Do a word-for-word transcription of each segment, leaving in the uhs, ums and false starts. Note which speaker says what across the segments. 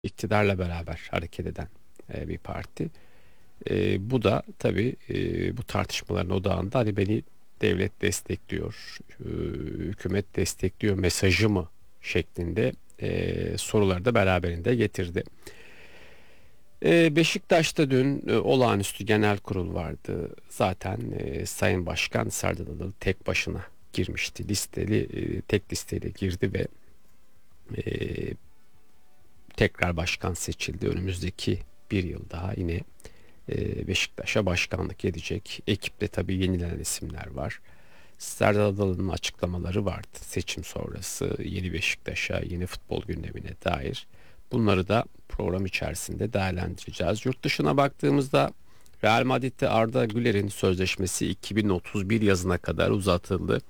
Speaker 1: iktidarla beraber hareket eden e, bir parti. E, bu da tabii e, bu tartışmaların odağında hani beni devlet destekliyor, e, hükümet destekliyor mesajı mı şeklinde e, soruları da beraberinde getirdi. E, Beşiktaş'ta dün e, olağanüstü genel kurul vardı. Zaten e, Sayın Başkan Serdar Adalı tek başına girmişti. Listeli, e, tek listeyle girdi ve e, tekrar başkan seçildi. Önümüzdeki bir yıl daha yine e, Beşiktaş'a başkanlık edecek. Ekipte tabii yenilenen isimler var. Serdar Adalı'nın açıklamaları vardı seçim sonrası yeni Beşiktaş'a, yeni futbol gündemine dair. Bunları da program içerisinde değerlendireceğiz. Yurt dışına baktığımızda Real Madrid'de Arda Güler'in sözleşmesi iki bin otuz bir yazına kadar uzatıldı.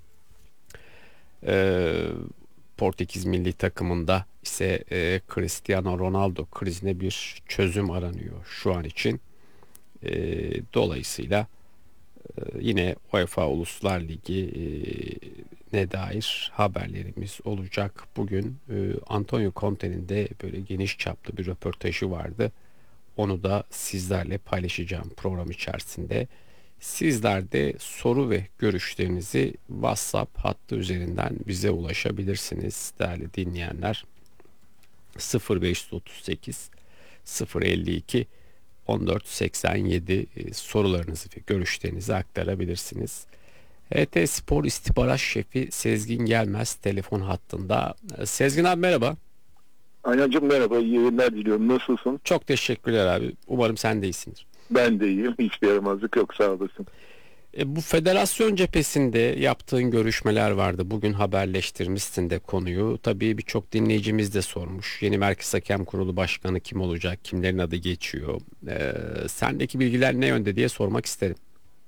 Speaker 1: Ee, Portekiz milli takımında ise e, Cristiano Ronaldo krizine bir çözüm aranıyor şu an için. E, dolayısıyla e, yine UEFA Uluslar Ligi e, ne dair haberlerimiz olacak. Bugün e, Antonio Conte'nin de böyle geniş çaplı bir röportajı vardı. Onu da sizlerle paylaşacağım program içerisinde. Sizler de soru ve görüşlerinizi WhatsApp hattı üzerinden bize ulaşabilirsiniz değerli dinleyenler. sıfır beş otuz sekiz sıfır elli iki on dört seksen yedi sorularınızı ve görüşlerinizi aktarabilirsiniz. H T Spor İstihbarat Şefi Sezgin Gelmez telefon hattında. Sezgin abi merhaba.
Speaker 2: Ayhancığım merhaba, iyi yayınlar diliyorum. Nasılsın?
Speaker 1: Çok teşekkürler abi. Umarım sen de iyisindir.
Speaker 2: Ben de iyiyim. Hiçbir yaramazlık yok, sağ olasın.
Speaker 1: E, bu federasyon cephesinde yaptığın görüşmeler vardı. Bugün haberleştirmişsin de konuyu. Tabii birçok dinleyicimiz de sormuş. Yeni Merkez Hakem Kurulu Başkanı kim olacak? Kimlerin adı geçiyor? E, sendeki bilgiler ne yönde diye sormak isterim.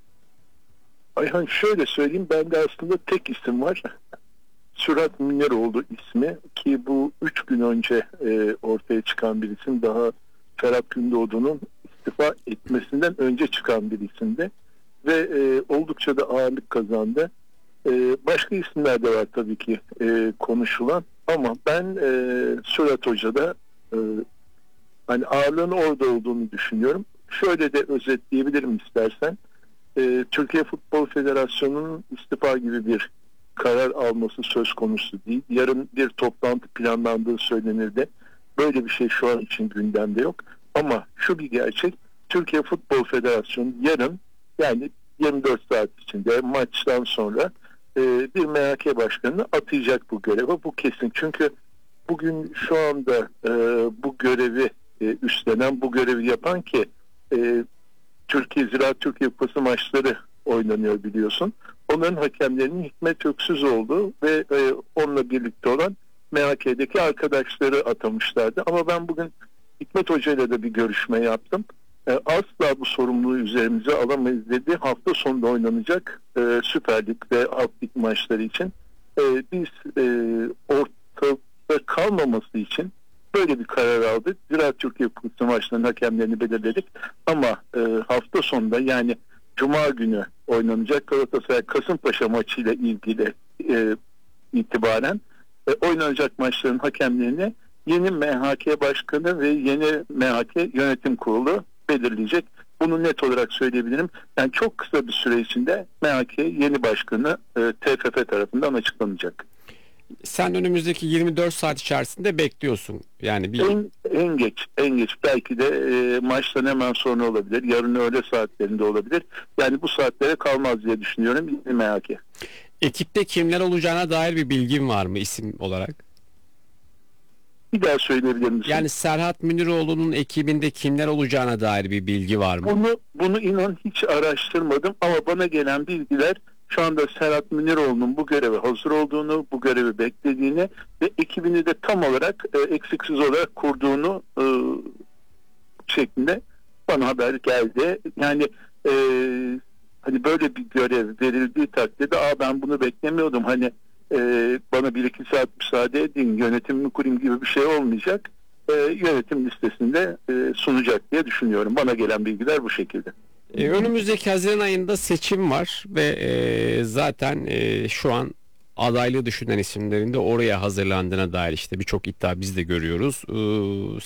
Speaker 2: Ayhan şöyle söyleyeyim, bende aslında tek isim var. Sürat Münyeroğlu ismi, ki bu üç gün önce e, ortaya çıkan bir isim. Daha Ferhat Gündoğdu'nun istifa etmesinden önce çıkan bir isimdi. Ve e, oldukça da ağırlık kazandı. E, başka isimler de var tabii ki e, konuşulan. Ama ben e, Sürat Hoca'da e, hani ağırlığın orada olduğunu düşünüyorum. Şöyle de özetleyebilirim istersen. E, Türkiye Futbol Federasyonu'nun istifa gibi bir karar alması söz konusu değil. Yarın bir toplantı planlandığı söylenirdi. Böyle bir şey şu an için gündemde yok. Ama şu bir gerçek. Türkiye Futbol Federasyonu yarın, yani yirmi dört saat içinde maçtan sonra e, bir M H K başkanını atayacak bu göreve. Bu kesin. Çünkü bugün şu anda e, bu görevi e, üstlenen, bu görevi yapan ki e, Türkiye Ziraat Türkiye Kupası maçları oynanıyor biliyorsun. Onların hakemlerinin Hikmet Öksüzoğlu ve e, onunla birlikte olan M H K'deki arkadaşları atamışlardı. Ama ben bugün Hikmet Hoca ile de bir görüşme yaptım. E, asla bu sorumluluğu üzerimize alamayız dedi. Hafta sonunda oynanacak e, Süper Lig ve Alt Lig maçları için e, biz e, ortada kalmaması için böyle bir karar aldık. Ziraat Türkiye Kupası maçlarının hakemlerini belirledik. Ama e, hafta sonunda, yani Cuma günü oynanacak Galatasaray Kasımpaşa maçıyla ilgili e, itibaren e, oynanacak maçların hakemlerini yeni M H K Başkanı ve yeni M H K Yönetim Kurulu belirleyecek. Bunu net olarak söyleyebilirim. Yani çok kısa bir süre içinde M H K yeni başkanı e, T F F tarafından açıklanacak.
Speaker 1: Sen önümüzdeki yirmi dört saat içerisinde bekliyorsun. Yani bir
Speaker 2: En, en geç, en geç belki de e, maçtan hemen sonra olabilir. Yarın öğle saatlerinde olabilir. Yani bu saatlere kalmaz diye düşünüyorum. Yeni M H K.
Speaker 1: ekipte kimler olacağına dair bir bilgin var mı isim olarak?
Speaker 2: Bir daha söyleyebilir misin?
Speaker 1: Yani Serhat Münirioğlu'nun ekibinde kimler olacağına dair bir bilgi var mı?
Speaker 2: Bunu, bunu inan hiç araştırmadım ama bana gelen bilgiler şu anda Serhat Münirioğlu'nun bu göreve hazır olduğunu, bu görevi beklediğini ve ekibini de tam olarak e, eksiksiz olarak kurduğunu e, şeklinde bana haber geldi. Yani e, hani böyle bir görev verildiği takdirde Aa, ben bunu beklemiyordum, hani e, bana bir iki saat müsaade edin, yönetimimi kurayım gibi bir şey olmayacak. E, yönetim listesinde e, sunacak diye düşünüyorum. Bana gelen bilgiler bu şekilde.
Speaker 1: Ee, önümüzdeki Haziran ayında seçim var ve e, zaten e, şu an adaylığı düşünen isimlerin de oraya hazırlandığına dair işte birçok iddia biz de görüyoruz. Ee,